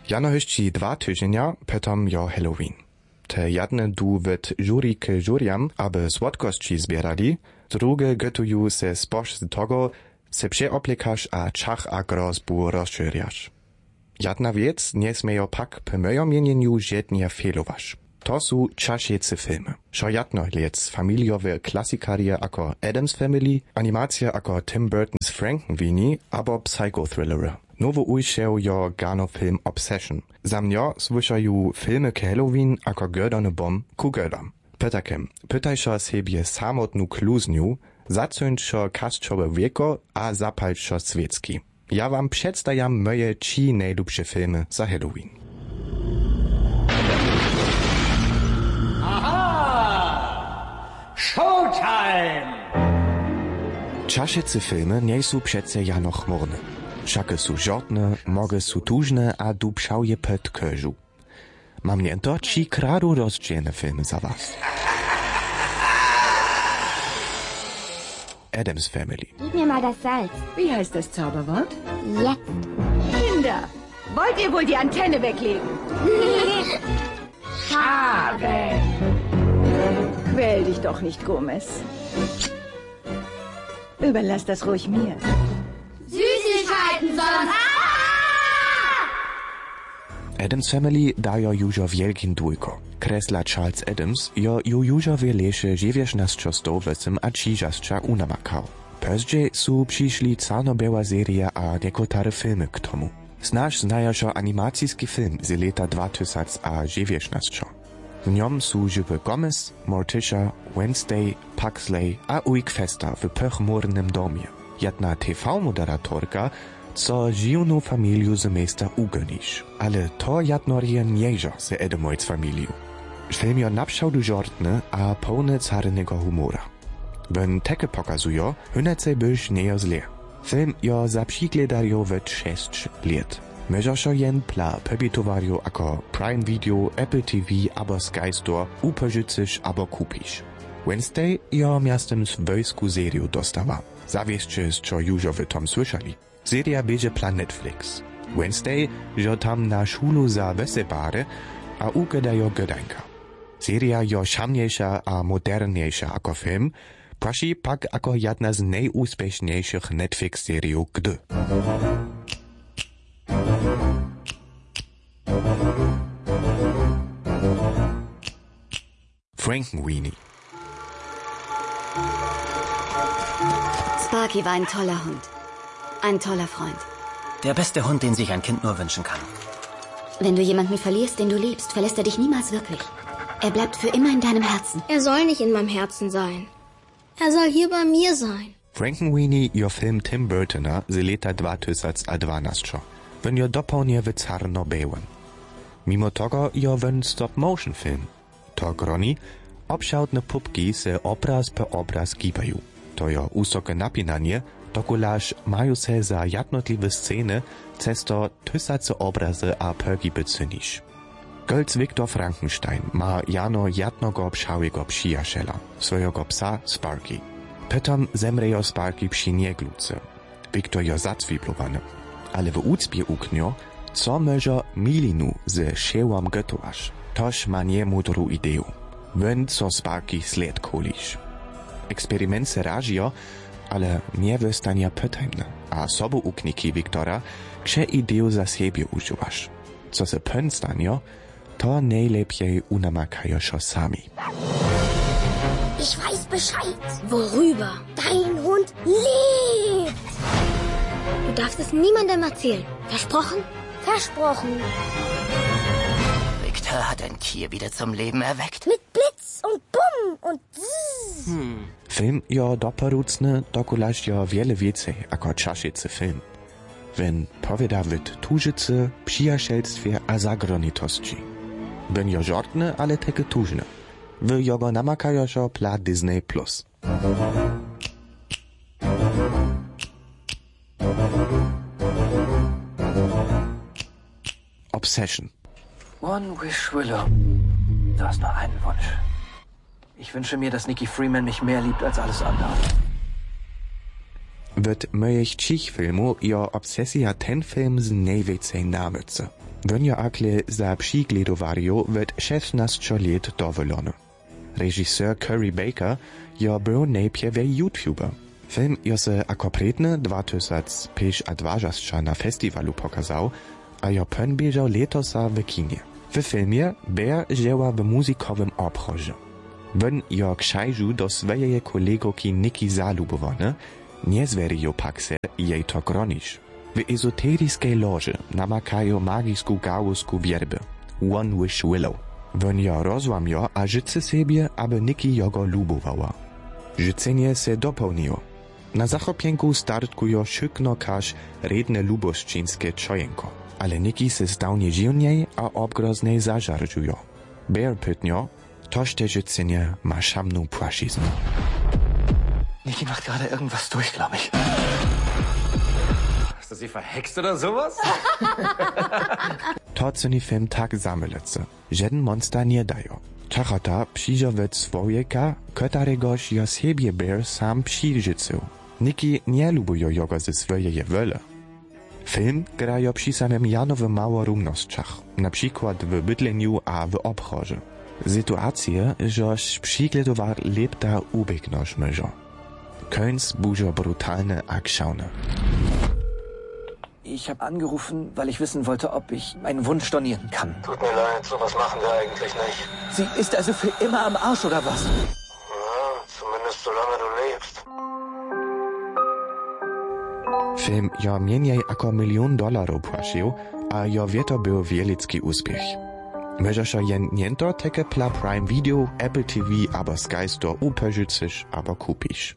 Jano hyšći 2 tygodnia, potom jo Halloween. Te jedne du wet jury k juryam, aby słodkości zbierali, drugie gotuju se spoż z tego, se przeoplikasz a czach a grozbu rozszerjasz. Jedna wiec nie smiejo pak po mojom mienieniu żadnie fehlowasz. To są czasiece filmy. Szo jedno lec familiowe klasikarie jako Addams Family, animacje jako Tim Burton's Frankenweenie, abo psychothrillery. Nowo ujšel jo gano film Obsession. Za mnjo słyšaju filmy k Halloween ako gödone bom ku gödam. Pytakem, pytajšo sebie samotnu kluznju, zacynčo kasčowe wieko a zapalčo swiecki. Ja wam przedstawiam moje 3 najlubsze filmy za Halloween. Aha! Showtime! Czasiece filmy nie są przece jano chmurne. Wszakie są żortne, moge są tużne, a dubszał je pet köżu. Mam nie to 3 kradu rozdzielne filmy za was. Addams Family. Gib mir mal das Salz. Wie heißt das Zauberwort? Jetzt. Kinder, wollt ihr wohl die Antenne weglegen? Schade! Quäl dich doch nicht, Gomez. Überlass das ruhig mir. Süßigkeiten sonst. Addams Family dajo južo wielkin dujko. Kresla Charles Addams jo južo wieleše 19 wesem a 30 unamakał. Pozdźej su przyszli carno-biała seria a niekotare filmy k tomu. Znasz znajoszo animacijski film z leta 2019. W niom su żywy Gomez, Morticia, Wednesday, Pugsley a ujk Festa w pochmurnym domie. Jedna TV-moderatorka, co dziwną familię z miasta ugonisz. Ale to jednorje nieżo z Edemoids familiu. Film jo napszałdu żortny a pełny carnego humora. Wenn teke pokazujo, hynece byś nie zle. Film jo za przygledario we 6 lat. Możesz jen pla pobitowario ako Prime Video, Apple TV abo Sky Store upożyczysz abo kupisz. Wednesday jo miastem z wojsku seriu dostawa. Zawieszcie z co już o tom słyszeli. Seria bieže plan Netflix. Wednesday jo tam na szulu za wesebare, a ugedajo gödanka. Seria jo szamniejsza a moderniejsza ako film, praši pak ako jedna z najúspešniejszych Netflix seriów gdy. Frankenweenie. Sparky war ein toller Hund. Ein toller Freund. Der beste Hund, den sich ein Kind nur wünschen kann. Wenn du jemanden verlierst, den du liebst, verlässt er dich niemals wirklich. Er bleibt für immer in deinem Herzen. Er soll nicht in meinem Herzen sein. Er soll hier bei mir sein. Frankenweenie jo film Tim Burtona z leta 2012. Wenn jo dopełnie w carno-białym. Mimo tego jo wen stop-motion film. To groni obszałtne pupki se obraz po obraz gibają. To jo usoke napinanie, dokulaż mają se za jednotliwe sceny cesto tysace obrazy a pergi becynisz. Golc Viktor Frankenstein ma jano jednego pszałego przyjaciela, swojego psa Sparky. Potem zemrejo Sparky przy niegluce. Viktor jo zacwiplowany. Ale w ucpie uknio, co może milinu ze szełam gotowasz. Toż ma nie mudru ideju. Wen co Sparky sled kolisz. Eksperyment se rażio, ale nie wystania pytajne, a sobu ukniki Wiktora, gdzie ideju za siebie używasz. Co se pön stanio, to najlepiej unamakajo szo sami. Ich weiß Bescheid. Worüber? Dein Hund lebt. Du darfst es niemandem erzählen. Versprochen? Versprochen. Victor hat ein Tier wieder zum Leben erweckt. Mit Blitz und Bumm und Zzz. Film jo doporucny, dokulaż jo wiele więcej ako czaszycy film. Wenn powiada wit tużycy, przyjacielstwie a zagronitości. Ben jo żortny, ale takie tużne. W jogo namakajo szo pla Disney+. Obsession. One wish, Willow. Du hast nur einen Wunsch. Ich wünsche mir, dass Nikki Freeman mich mehr liebt als alles andere. Wird moich filmu jo obsesja ten film z najwięcej namyce. Wonjo akle za přigledowario wird 16 let dovolony. Režiseur Curry Baker jo był najpierw YouTuber. Film jo se ako predne 2022 na festiwalu pokazał, a jo pön bieżał letosa w kinie. W filmie Bear dzieła w muzykowym obchodzie. Won jo krzajżu do swojej kolegoki Nikki zalubowany, nie zwerijo pak se jej to gronisz. W ezoteryjskiej loży namakają magisku gałusku wierby One Wish Willow. Won jo rozłamio, a życy sobie, aby Nikki jogo lubowała. Życenie se dopełniło. Na zachopienku startkujo szykno każ redne luboszczyńskie czojenko. Ale Nikki se zdałnie dziwniej, a obgroznej zażarżujo. Bear pytnio, toż te życenie ma szamną płaszizną. Nikki macht gerade irgendwas durch, glaube ich. Hast du sie verhext oder sowas? To co ni film tak zamylece. Żaden monster nie dają. Czachota przyjdzie w swojeka, kotaregoż jo siebie Bear sam przyjrzycył. Nikki nie lubujo jogo ze swojej wole. Film grajo przy samym janowym mało rumnościach, na przykład w bydleniu a w obchodzie. Sytuacje, żoż przygledowar lepta ubiegnoż myżo. Kölns bužo brutalne Aktionen. Ich habe angerufen, weil ich wissen wollte, ob ich meinen Wunsch stornieren kann. Tut mir leid, sowas machen wir eigentlich nicht. Sie ist also für immer am Arsch, oder was? Ja, zumindest solange du lebst. Film jo mniej ako $1 000 000 płacił, a jo wieto był wielki uspiech. Możesz jen niento teke pla Prime Video, Apple TV, aber Sky Store uperzycysz, aber kupisz.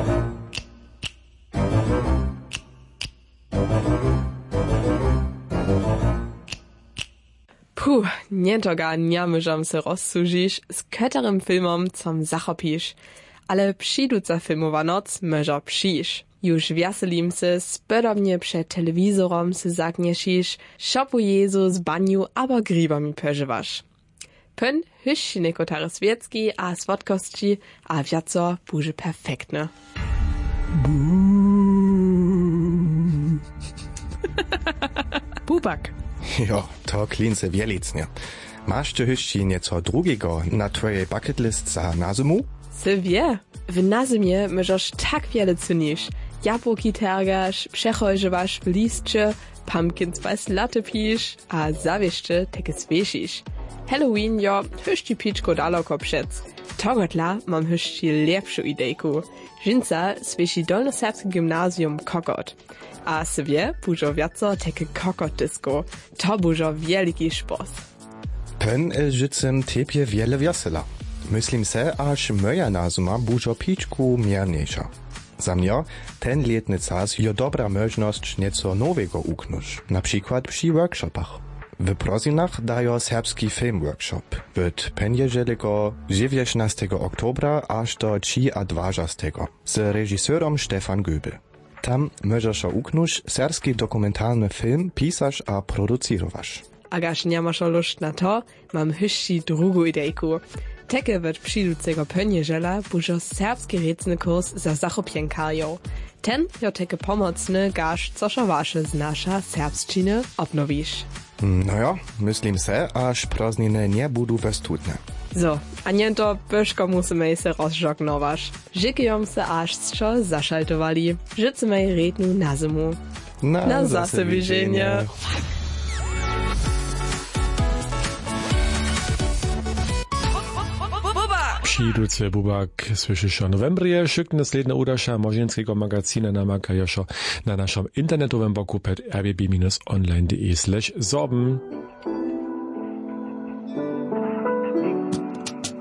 Puh, nientoga nie myżam se rozsłużysz, z którym filmom com zachopisz. Ale przyjduca filmowa noc myżo przyjsz. Już wieselim se spodobnie przed telewizorom se zagnieszisz, szopu Jezu z baniu abo gribami perzywasz. Pön hyši nekotare swiecki a słodkości, a wiaco buże perfektne. Bubak. Jo, to klince wielicnie. Masz ty hyši nieco drugiego na twojej bucket list za na zimu? Se wie, w na zimie myżosz tak wiele cynisz. Jabłki tergasz, przechojżywasz w listcze, pumpkin spice latte pisz, a zawieszcze teke zwieszisz. Halloween jo, hyšći pičko daleko přec. Togotla mam hyšći lepšu idejku. Žinca svieši dolnoserbski gymnasium Kokot. A se wie, bužo viaco teke Kokot disco. To bužo wielki špos. Pön życem tepie wiele wiesela. Myślim se, aż moja nazuma bužo pičku mierniejsza. Za mnie ten letny czas jo dobra możność nieco nowego uknuć, na przykład przy workshopach. W Prozinach dają serbski film workshop. W poniedziałego 19 oktobra aż do 20 z reżyserem Stefan Göbel. Tam możesz uknąć serbski dokumentalny film pisać a producirować. Agaż nie masz lust na to, mam hyšći drugą idejku. Teke wird przyjducego poniedziela bužo serbski recny kurs za zachopienkarjo. Ten jo teke pomocny, gaż cożo wasze z nasza serbszczyny obnowisz. No ja, myślim se, aż prazniny nie budu westudne. So, a nie to byszko musimy se rozżognować. Żykijom se aż co zaszaltowali. Życzymy rednu na zimu. Na zase widzenie. Przyjduce Bubak słyszysz o novembrie, szykne sledne udaša Možinskiego magazina namakajošo na naszym internetowym boku pod rbb-online.de/sorben.